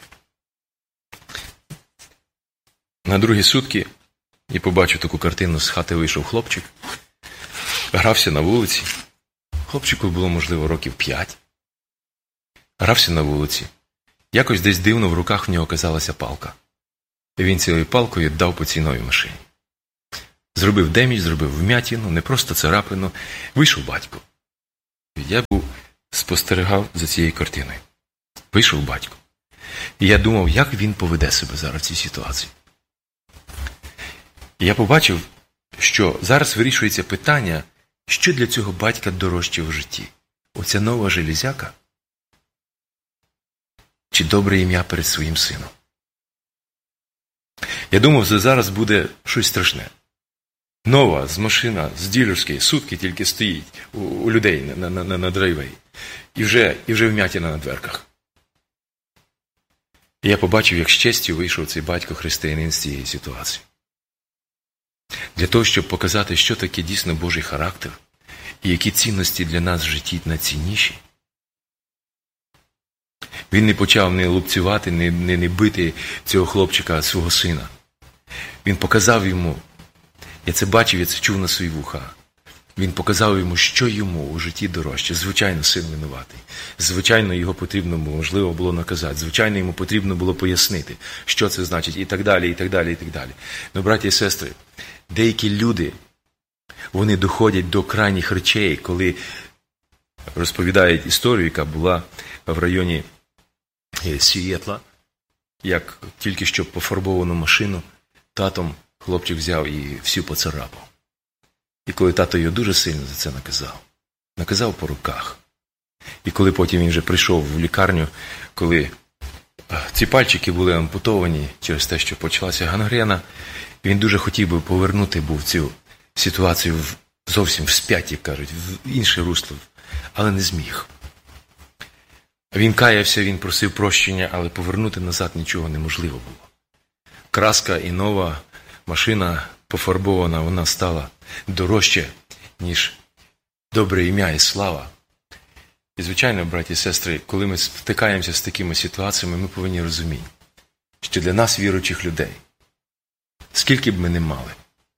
На другі сутки я побачив таку картину, з хати вийшов хлопчик, грався на вулиці. Хлопчику було, можливо, років 5. Грався на вулиці. Якось десь дивно в руках в нього оказалася палка. І він цією палкою дав по цій новій машині. Зробив демідж, зробив вмятину, не просто царапину. Вийшов батько. Я спостерігав за цією картиною. Вийшов батько. І я думав, як він поведе себе зараз в цій ситуації. І я побачив, що зараз вирішується питання, що для цього батька дорожче в житті. Оця нова железяка? Чи добре ім'я перед своїм сином? Я думав, що зараз буде щось страшне. Нова з машина, з дилерської, сутки тільки стоїть у людей на драйвей. І вже вмятина на дверках. І я побачив, як з честю вийшов цей батько-християнин з цієї ситуації. Для того, щоб показати, що таке дійсно Божий характер, і які цінності для нас в житті найцінніші. Він не почав не лупцювати, не бити цього хлопчика, свого сина. Він показав йому, я це бачив, я це чув на свої вуха. Він показав йому, що йому у житті дорожче. Звичайно, син винуватий. Звичайно, його потрібно, можливо, було наказати. Звичайно, йому потрібно було пояснити, що це значить, і так далі, і так далі, і так далі. Но, браті і сестри, деякі люди, вони доходять до крайніх речей, коли розповідають історію, яка була в районі Сієтла, як тільки що пофарбовану машину татом хлопчик взяв і всю поцарапав. І коли тато його дуже сильно за це наказав по руках, І коли потім він вже прийшов в лікарню, коли ці пальчики були ампутовані через те, що почалася гангрена, він дуже хотів би повернути був цю ситуацію зовсім вспять, як кажуть, в інше русло, але не зміг. Він каявся, він просив прощення, але повернути назад нічого неможливо було. Краска і нова машина пофарбована, вона стала дорожче, ніж добре ім'я і слава. І, звичайно, браті і сестри, коли ми стикаємося з такими ситуаціями, ми повинні розуміти, що для нас, віруючих людей, скільки б ми не мали,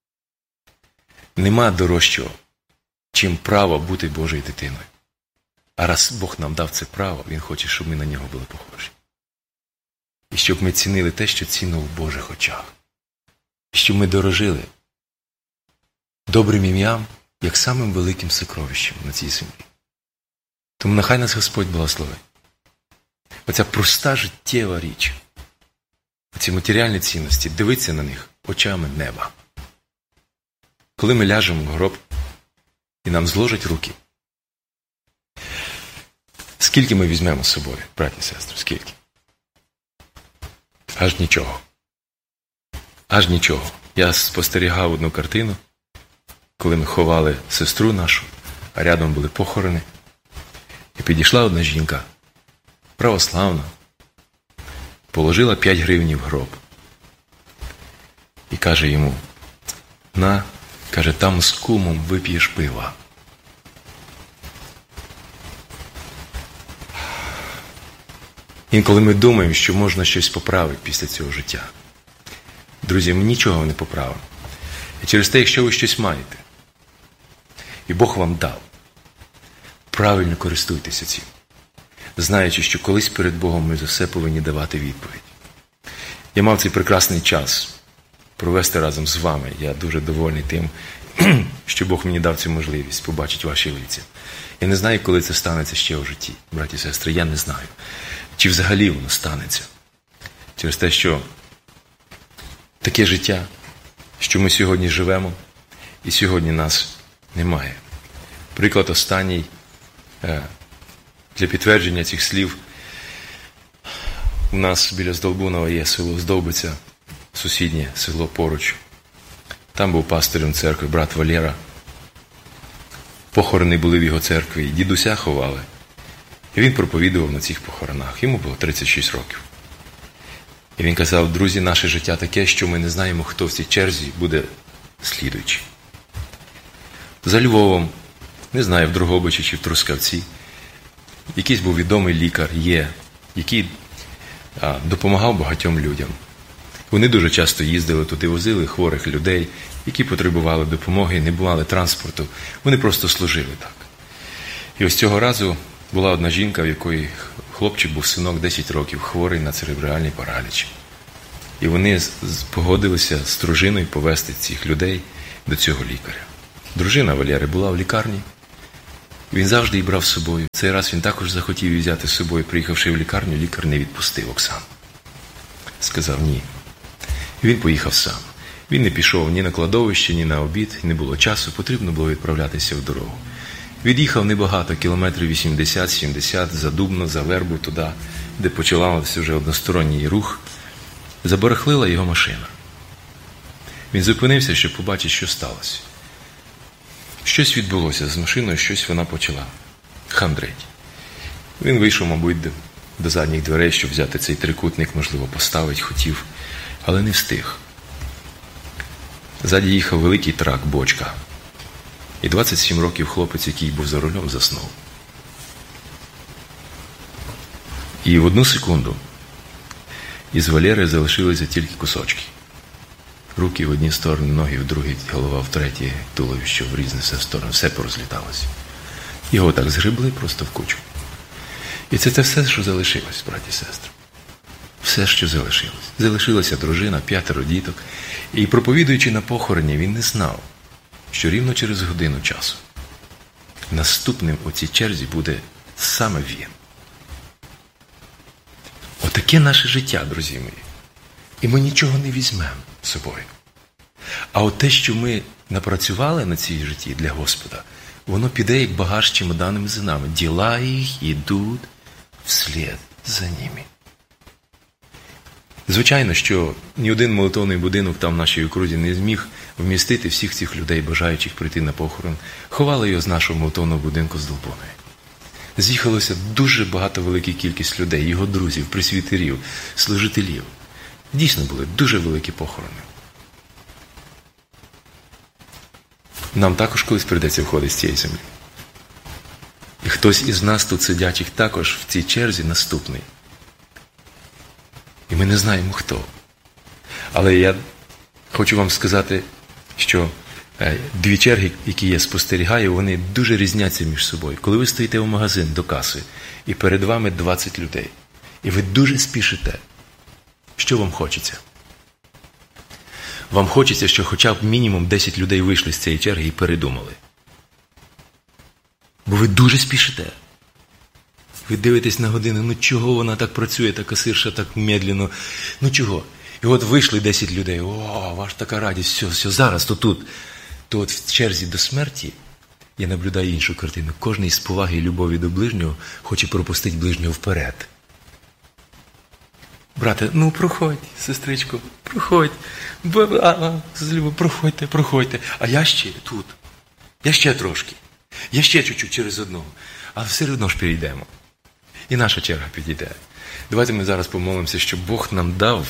нема дорожчого, чим право бути Божою дитиною. А раз Бог нам дав це право, Він хоче, щоб ми на нього були похожі. І щоб ми цінили те, що цінно в Божих очах. І щоб ми дорожили добрим ім'ям, як самим великим сокровищем на цій землі. Тому нехай нас Господь благословить. Оця проста життєва річ, оці матеріальні цінності, дивитися на них очами неба. Коли ми ляжемо в гроб і нам зложать руки, скільки ми візьмемо з собою, браті і сестри, скільки? Аж нічого. Аж нічого. Я спостерігав одну картину, коли ми ховали сестру нашу, а рядом були похорони. І підійшла одна жінка, православна, положила 5 гривень в гроб. І каже йому, каже, там з кумом вип'єш пива. Інколи ми думаємо, що можна щось поправити після цього життя. Друзі, ми нічого не поправимо. І через те, якщо ви щось маєте, і Бог вам дав, правильно користуйтеся цим, знаючи, що колись перед Богом ми за все повинні давати відповідь. Я мав цей прекрасний час провести разом з вами. Я дуже довольний тим, що Бог мені дав цю можливість побачити ваші лиця. Я не знаю, коли це станеться ще у житті, браті і сестри, я не знаю. Чи взагалі воно станеться. Через те, що таке життя, що ми сьогодні живемо, і сьогодні нас немає. Приклад останній для підтвердження цих слів. У нас біля Здолбунова є село Здовбиця, сусіднє село поруч. Там був пастирем церкви брат Валера. Похорони були в його церкві, і дідуся ховали. І він проповідував на цих похоронах. Йому було 36 років. І він казав, друзі, наше життя таке, що ми не знаємо, хто в цій черзі буде слідуючий. За Львовом, не знаю, в Дрогобичі чи в Трускавці, якийсь був відомий лікар, який допомагав багатьом людям. Вони дуже часто їздили туди, возили хворих людей, які потребували допомоги, не мали транспорту. Вони просто служили так. І ось цього разу була одна жінка, в якої хлопчик був синок 10 років, хворий на церебральний параліч. І вони погодилися з дружиною повезти цих людей до цього лікаря. Дружина Валери була в лікарні. Він завжди її брав з собою. Цей раз він також захотів її взяти з собою. Приїхавши в лікарню, лікар не відпустив Оксану. Сказав ні. І він поїхав сам. Він не пішов ні на кладовище, ні на обід, не було часу, потрібно було відправлятися в дорогу. Від'їхав небагато, кілометрів 80-70, за Дубно, за Вербу, туди, де почався вже односторонній рух. Забарахлила його машина. Він зупинився, щоб побачити, що сталося. Щось відбулося з машиною, щось вона почала хандрить. Він вийшов, мабуть, до задніх дверей, щоб взяти цей трикутник, можливо, поставити, хотів, але не встиг. Ззаді їхав великий трак, бочка. І 27 років хлопець, який був за рулем, заснув. І в одну секунду із Валери залишилися тільки кусочки. Руки в одні сторони, ноги в другі, голова в третій, туловище в різні сторони. Все порозліталося. Його так згребли просто в кучу. І це все, що залишилось, браті і сестри. Все, що залишилось. Залишилася дружина, 5 діток. І проповідуючи на похороні, він не знав, що рівно через годину часу наступним у цій черзі буде саме він. Отаке наше життя, друзі мої. І ми нічого не візьмемо з собою. А от те, що ми напрацювали на цій житті для Господа, воно піде, як багаж з чемоданами за нами. Діла їх ідуть вслід за ними. Звичайно, що ні один молитовний будинок там в нашій окрузі не зміг вмістити всіх цих людей, бажаючих прийти на похорон. Ховали його з нашого молитовного будинку з Долбоної. З'їхалося дуже багато, велика кількість людей, його друзів, пресвітерів, служителів. Дійсно були дуже великі похорони. Нам також колись прийдеться виходити з цієї землі. І хтось із нас тут сидячих також в цій черзі наступний. І ми не знаємо хто. Але я хочу вам сказати, що дві черги, які я спостерігаю, вони дуже різняться між собою. Коли ви стоїте в магазин до каси, і перед вами 20 людей, і ви дуже спішите, що вам хочеться? Вам хочеться, що хоча б мінімум 10 людей вийшли з цієї черги і передумали. Бо ви дуже спішите. Ви дивитесь на годину, ну чого вона так працює, та касирша так медленно, ну чого? І от вийшли 10 людей, о, ваша така радість, все, зараз, то тут. То от в черзі до смерті я наблюдаю іншу картину. Кожен із поваги і любові до ближнього хоче пропустити ближнього вперед. Брате, ну проходь, сестричко, проходь. Проходьте. А я ще тут. Я ще трошки. Я ще чуть-чуть через одного. А все одно ж перейдемо. І наша черга підійде. Давайте ми зараз помолимося, щоб Бог нам дав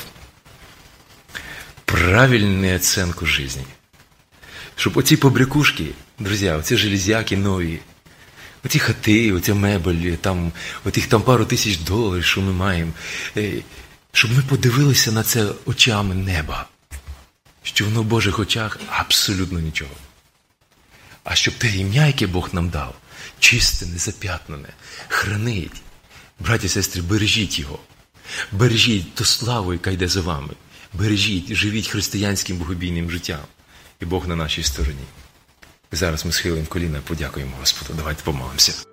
правильну оцінку життя. Щоб оці побрякушки, друзі, оці железяки нові, оці хати, оця мебель, отих пару тисяч доларів, що ми маємо, щоб ми подивилися на це очами неба, що воно в Божих очах абсолютно нічого. А щоб те ім'я, яке Бог нам дав, чисте, незап'ятнене, хранить. Браті і сестри, бережіть його. Бережіть ту славу, яка йде за вами. Бережіть, живіть християнським богобійним життям. І Бог на нашій стороні. Зараз ми схилимо коліна і подякуємо Господу. Давайте помолимося.